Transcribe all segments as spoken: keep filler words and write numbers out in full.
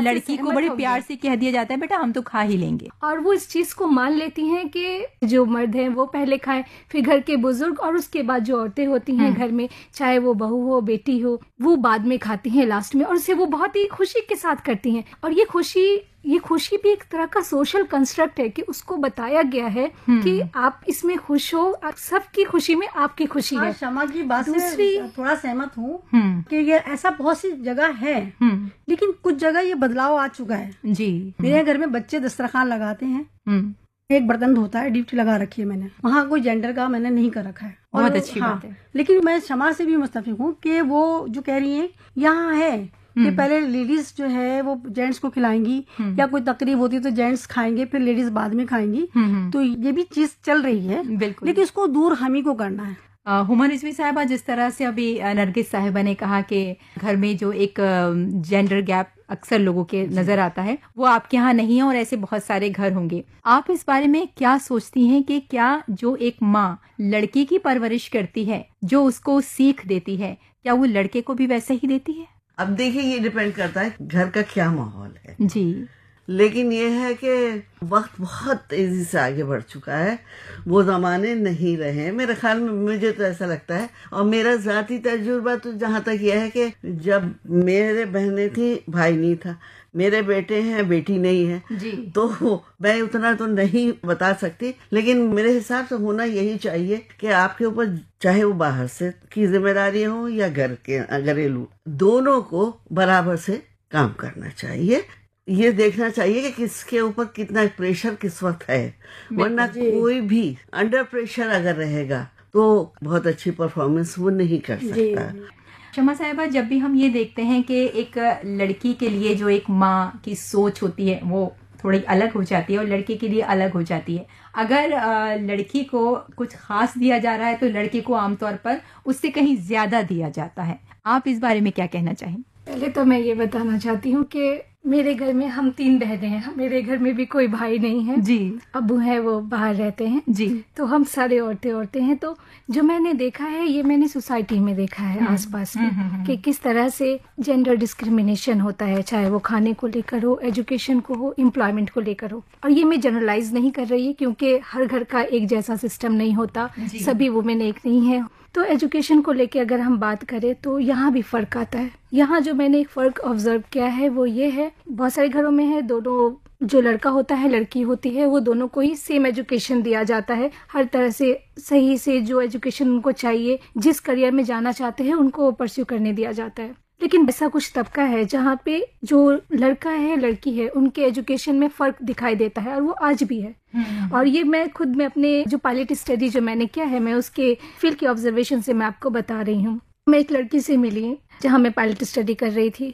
लड़की को बड़े प्यार से कह दिया जाता है बेटा हम तो खा ही लेंगे, और वो इस चीज को मान लेती हैं कि जो मर्द हैं वो पहले खाएं, फिर घर के बुजुर्ग, और उसके बाद जो औरतें होती हैं घर में, चाहे वो बहू हो बेटी हो, वो बाद में खाती हैं लास्ट में, और उसे वो बहुत ही खुशी के साथ करती हैं। और ये खुशी ये खुशी भी एक तरह का सोशल कंस्ट्रक्ट है कि उसको बताया गया है कि आप इसमें खुश हो, आप सबकी खुशी में आपकी खुशी है। शमा की बात से थोड़ा सहमत हूँ कि ये ऐसा बहुत सी जगह है, लेकिन कुछ जगह ये बदलाव आ चुका है जी। मेरे घर में बच्चे दस्तरखान लगाते हैं, एक बर्तन धोता है, ड्यूटी लगा रखी है मैंने, वहाँ कोई जेंडर का मैंने नहीं कर रखा है। बहुत अच्छी हाँ, बात है। लेकिन मैं शमा से भी मुस्तफिक हूँ कि वो जो कह रही है यहाँ है कि पहले लेडीज जो है वो जेंट्स को खिलाएंगी, या कोई तकरीब होती है तो जेंट्स खाएंगे, फिर लेडीज बाद में खाएंगी, तो ये भी चीज चल रही है, लेकिन इसको दूर हम ही को करना है। हुमा रिजवी साहिबा, जिस तरह से अभी नरगिस साहिबा ने कहा कि घर में जो एक जेंडर गैप अक्सर लोगों के नजर आता है वो आपके यहाँ नहीं है और ऐसे बहुत सारे घर होंगे, आप इस बारे में क्या सोचती हैं कि क्या जो एक माँ लड़की की परवरिश करती है, जो उसको सीख देती है, क्या वो लड़के को भी वैसे ही देती है? अब देखिए ये डिपेंड करता है घर का क्या माहौल है जी, लेकिन ये है कि वक्त बहुत तेजी से आगे बढ़ चुका है, वो जमाने नहीं रहे मेरे ख्याल में, मुझे तो ऐसा लगता है। और मेरा जाती तजुर्बा तो जहाँ तक यह है कि जब मेरे बहनें थी भाई नहीं था, मेरे बेटे हैं बेटी नहीं है जी। तो मैं उतना तो नहीं बता सकती, लेकिन मेरे हिसाब से होना यही चाहिए कि आपके ऊपर चाहे वो बाहर से की जिम्मेदारी हो या घर के घरेलू, दोनों को बराबर से काम करना चाहिए। ये देखना चाहिए कि किसके ऊपर कितना प्रेशर किस वक्त है, वरना कोई भी अंडर प्रेशर अगर रहेगा तो बहुत अच्छी परफॉर्मेंस वो नहीं कर सकता। शमा साहिबा, जब भी हम ये देखते हैं कि एक लड़की के लिए जो एक माँ की सोच होती है वो थोड़ी अलग हो जाती है और लड़के के लिए अलग हो जाती है, अगर लड़की को कुछ खास दिया जा रहा है तो लड़के को आमतौर पर उससे कहीं ज्यादा दिया जाता है, आप इस बारे में क्या कहना चाहें? पहले तो मैं ये बताना चाहती हूँ कि मेरे घर में हम तीन बहनें हैं, मेरे घर में भी कोई भाई नहीं है जी, अबू है वो बाहर रहते हैं जी, तो हम सारे औरतें औरतें हैं। तो जो मैंने देखा है ये मैंने सोसाइटी में देखा है आसपास में कि किस तरह से जेंडर डिस्क्रिमिनेशन होता है, चाहे वो खाने को लेकर हो, एजुकेशन को हो, एम्प्लॉयमेंट को लेकर हो। और ये मैं जनरलाइज नहीं कर रही क्योंकि हर घर का एक जैसा सिस्टम नहीं होता, सभी वुमेन एक नहीं है। तो एजुकेशन को लेके अगर हम बात करें तो यहाँ भी फर्क आता है। यहाँ जो मैंने एक फर्क ऑब्जर्व किया है वो ये है, बहुत सारे घरों में है दोनों, जो लड़का होता है लड़की होती है, वो दोनों को ही सेम एजुकेशन दिया जाता है, हर तरह से सही से जो एजुकेशन उनको चाहिए, जिस करियर में जाना चाहते हैं उनको परस्यू करने दिया जाता है। लेकिन ऐसा कुछ तबका है जहाँ पे जो लड़का है लड़की है उनके एजुकेशन में फर्क दिखाई देता है, और वो आज भी है। और ये मैं खुद में अपने जो पायलट स्टडी जो मैंने किया है, मैं उसके फील्ड के ऑब्जर्वेशन से मैं आपको बता रही हूँ। मैं एक लड़की से मिली जहाँ मैं पायलट स्टडी कर रही थी,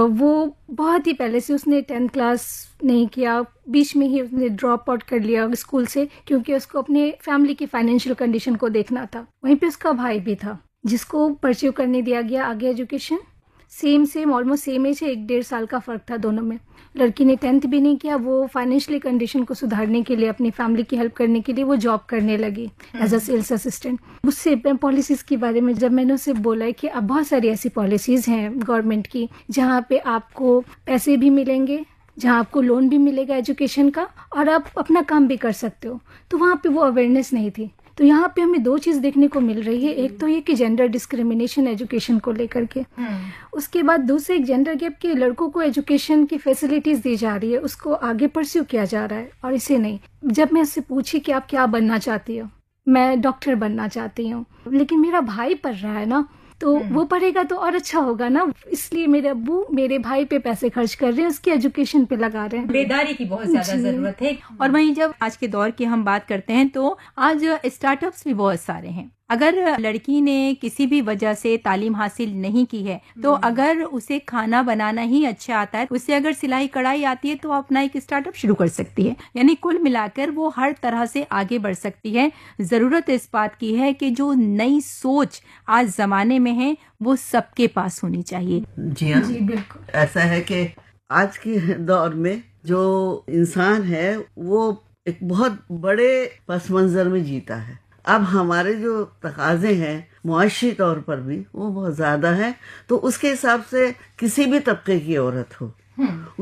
वो बहुत ही पहले से उसने टेंथ क्लास नहीं किया, बीच में ही उसने ड्रॉप आउट कर लिया स्कूल से क्योंकि उसको अपने फैमिली की फाइनेंशियल कंडीशन को देखना था। वहीं पे उसका भाई भी था जिसको परस्यू करने दिया गया आगे education, same same almost same as है, एक डेढ़ साल का फर्क था दोनों में। लड़की ने टेंथ भी नहीं किया, वो फाइनेंशियली कंडीशन को सुधारने के लिए, अपनी फैमिली की हेल्प करने के लिए वो जॉब करने लगी एज अ सेल्स असिस्टेंट। उससे पॉलिसीज के बारे में जब मैंने उससे बोला कि अब बहुत सारी ऐसी पॉलिसीज हैं गवर्नमेंट की जहाँ पे आपको पैसे भी मिलेंगे, जहाँ आपको लोन भी मिलेगा एजुकेशन का, और आप अपना काम भी कर सकते हो, तो वहाँ पे वो अवेयरनेस नहीं थी। तो यहाँ पे हमें दो चीज देखने को मिल रही है, एक तो ये कि जेंडर डिस्क्रिमिनेशन एजुकेशन को लेकर के, उसके बाद दूसरे एक जेंडर गैप के लड़कों को एजुकेशन की फैसिलिटीज दी जा रही है, उसको आगे परस्यू किया जा रहा है और इसे नहीं। जब मैं उससे पूछी कि आप क्या बनना चाहती हो, मैं डॉक्टर बनना चाहती हूँ, लेकिन मेरा भाई पढ़ रहा है ना, तो वो पढ़ेगा तो और अच्छा होगा ना, इसलिए मेरे अब्बू मेरे भाई पे पैसे खर्च कर रहे हैं, उसकी एजुकेशन पे लगा रहे हैं। बेदारी की बहुत ज्यादा जरूरत है। और वहीं जब आज के दौर की हम बात करते हैं तो आज स्टार्टअप्स भी बहुत सारे हैं। अगर लड़की ने किसी भी वजह से तालीम हासिल नहीं की है तो अगर उसे खाना बनाना ही अच्छा आता है, उसे अगर सिलाई कढ़ाई आती है तो अपना एक स्टार्टअप शुरू कर सकती है। यानी कुल मिलाकर वो हर तरह से आगे बढ़ सकती है। जरूरत इस बात की है कि जो नई सोच आज जमाने में है वो सबके पास होनी चाहिए। जी हाँ, जी बिल्कुल। ऐसा है कि आज के दौर में जो इंसान है वो एक बहुत बड़े पस मंजर में जीता है। अब हमारे जो तकाजे हैं मुआशी तौर पर भी वो बहुत ज्यादा है, तो उसके हिसाब से किसी भी तबके की औरत हो